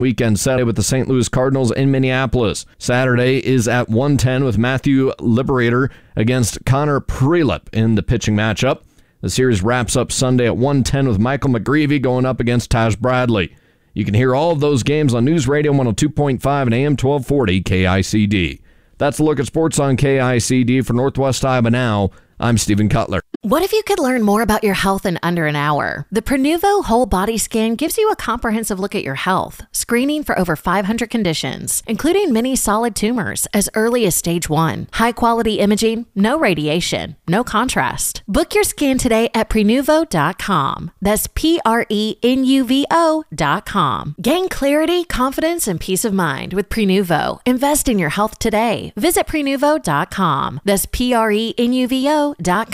Weekend Saturday with the St. Louis Cardinals in Minneapolis. Saturday is at 1:10 with Matthew Liberator against Connor Prelip in the pitching matchup. The series wraps up Sunday at 1:10 with Michael McGreevy going up against Taj Bradley. You can hear all of those games on News Radio 102.5 and AM 1240 KICD. That's a look at sports on KICD. For Northwest Iowa Now, I'm Stephen Cutler. What if you could learn more about your health in under an hour? The Prenuvo Whole Body Scan gives you a comprehensive look at your health, screening for over 500 conditions, including many solid tumors as early as stage 1. High-quality imaging, no radiation, no contrast. Book your scan today at Prenuvo.com. That's Prenuvo.com. Gain clarity, confidence, and peace of mind with Prenuvo. Invest in your health today. Visit Prenuvo.com. That's Prenuvo.com.